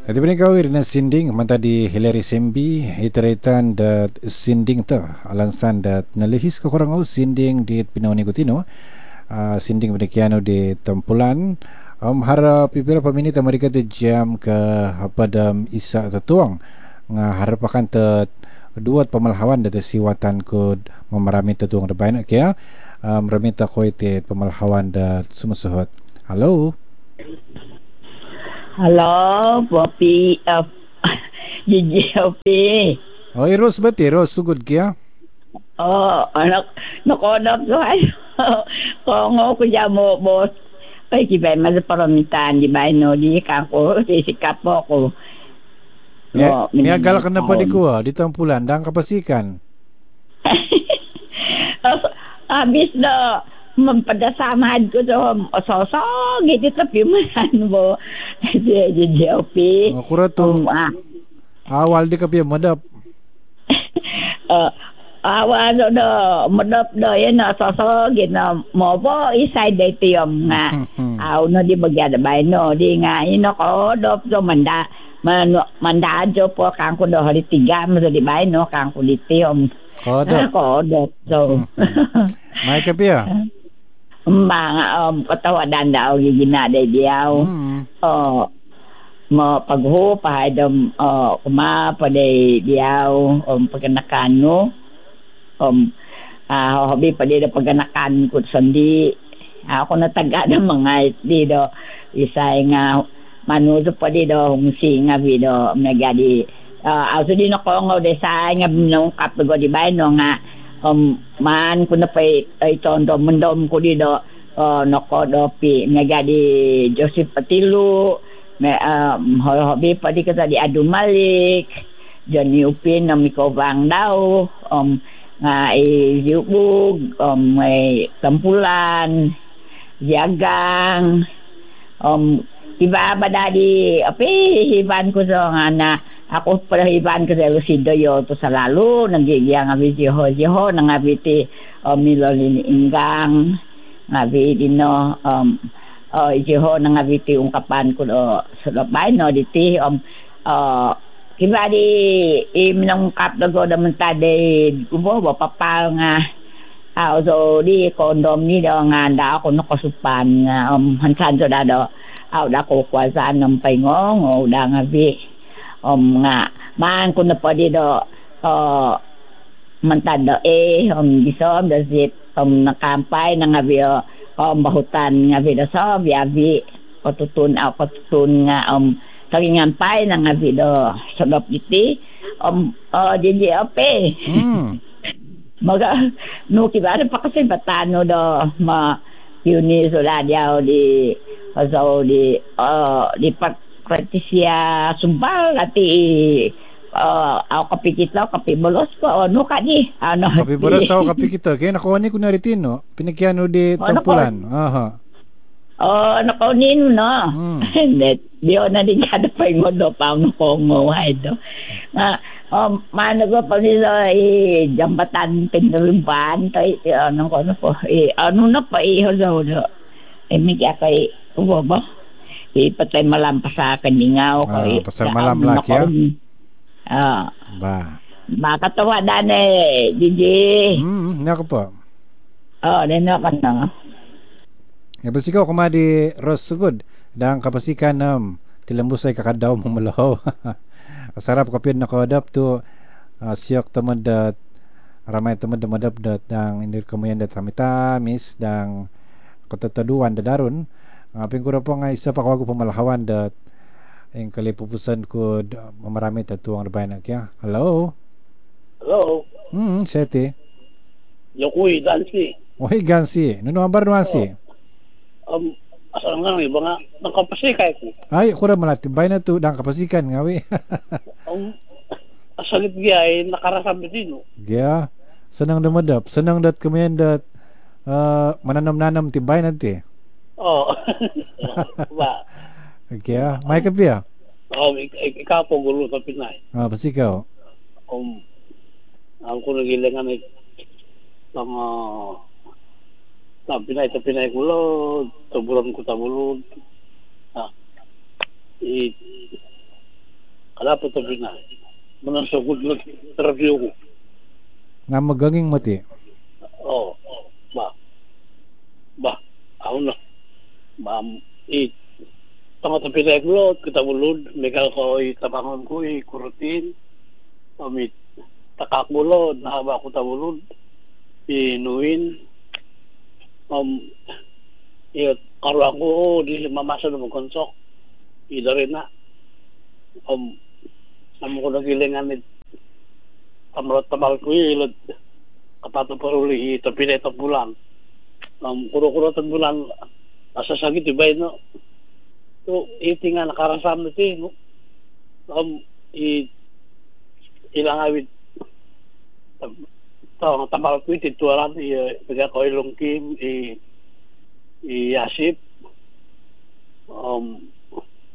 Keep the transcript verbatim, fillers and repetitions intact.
Iti pinagawir na sinding manta di Hilary Sembi itaritan dat sinding to alansan dat nalihis ko kurang sinding di pinawani ko tino uh, sinding binikiano di Tampulan um, harap pipira paminita marika di jam ke padam isa tatuang nga harapakan tet duat pamalhawan dati siwatan ko mamarami tatuang rebayan kaya um, ramita ko iti pamalhawan dat sumusuhot. Hello. Hello, Poppy, uh, Gigi, Poppy. Oh, Ros ba ti? Ros, sugod kaya? Oh, anak, nakonap ko ay. Kung ako dyan mo, boss. Ay, kibay, malaparamitan, di ba, no? Di ka ko, sisikap po ako. No, may agala ka na pa di ko, ah. Dito ang pulan, dang kapasikan. Abis na, magpadasamahan ko doon. O so, so, giti tapi mo mo. G O P. O, kura to. Um, ah. Awal di kapi madap. uh, awal do do, madap do, yan na, so, so, gina, mo po, isay day tiyom nga. Aw, no, di bagya da bay, no, di nga, ino ko, do, do, manda, man, manda, do po, kang ko do, halitigam, do, di bay, no, kang ko di tiyom. Kodot. Kodot, so. May kapi ah? Mga um, katawadan daw giginaday diyaw. Mm. Oh, mo paghupa dom oh kuma paday diyaw um paganakan um ah hobi pa di paganakan ko sandi ako nataga ng mga di do isay nga manudo pa di do hungsi nga video nagadi uh, also di na ko nga de sa nga nung kapgo di ba no nga um man ko na pay ay tondo mundom ko di do uh, nako do pi nagadi Joseph Patilu may um hobi pa di ka di Adu Malik Johnny Upin na mikovang daw um nga i yubug um may Tampulan Yagang um iba ba dadi api hiban ko so nga na ako pala hiban ko sa Lucido yo to sa lalo nagigiyang nga video ho nang abiti um, milolin inggang nga video no um oh jeho nang abiti ungkapan ko do sa labay no diti um uh, kiba di iminang kap dago da mentade kubo ba papal nga ah so di kondom ni do nga da ako no kasupan nga um hansan so da do aw da ko kwasaan ng paingong o da nga bi um nga man ko na pwede do uh, mantado eh um bisom dazit um nakampay na nga bi um bahutan nga bi do so biabi patutun aw patutun nga um tagingan pay na nga bi do sadap iti um uh, D J O P mm. maga no kibare pa kasi batano do ma yuni so da diaw di so di uh, di pat pratisya sumbal ati uh, ako kapikit law kapibolos ko ano ka di ano kapibolos ako kapikita kaya nakuha ko na ritin no pinagkiano di Tampulan aha oh nakunin no net dio na din kada pa mo do pa mo ko mo ay do nga um mano ko pa nila i jambatan pinulban tay ano ko no po eh ano na pa i hozo do eh migya kay ubo ba ipatay malam pa sa kaningaw ko ah, pasal malam laki ya ah ba makatawa dane Gigi hmm nako po oh deno kan no ya basikaw kumadi Ros sugod dang kapasikan nam tilambusay kakadaw mo malaw sarap kapin nako adapt to uh, siyok tamadat ramay tamad madap dat dang indir kamuyan dat hamitamis dang katataduan dadarun aping ko po nga isa pa kawago pamalahawan dat ang kalipupusan ko mamarami tatuang rebayan kaya hello hello hmm sete Yokoy Gansi oy Gansi nuno ambar nuansi oh. um asal nga iba nga nakapasikay ko ay kura malatibay na to dang kapasikan ngawi um asalit gay nakarasam din no yeah sanang dumadap sanang dat kamayan dat uh, mananam-nanam tibay nanti oh ba okay ah may kapi ah oh ikaw po gulo sa Pinay ah pasikaw um ang ko nagilangan ay mga sa Pinay sa Pinay gulo tabulan ko tabulod ah i Ada po tabi na. Manasugod na review ko. Nga maganging mati. Oh, ba. Ba, ako na. Ba, i tanga tabi na ko, kita mulod, megal ko itabangon ko, kurutin. Amit takakmulod, nahaba ko tabulod. Inuin. Um, iya, karuan ko, di mamasa na magkonsok. Ida rin na. Um, naman ko nagilingan ni Tamrot Tamal ko ilad kapato paruli ito pinetang bulan um, kuro-kuro tang bulan asasagit iba no so iti nga nakarasam na ti no um, i ilang awit tawang Tamal ko iti tuwaran i pagka ko ilong kim i i yasip um